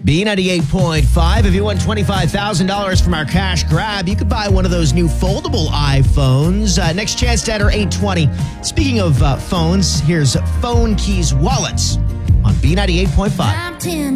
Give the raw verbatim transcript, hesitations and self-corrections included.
B ninety-eight point five. If you won twenty-five thousand dollars from our cash grab, you could buy one of those new foldable iPhones. Uh, next chance to enter eight twenty. Speaking of uh, phones, here's Phone Keys Wallets on B ninety-eight point five.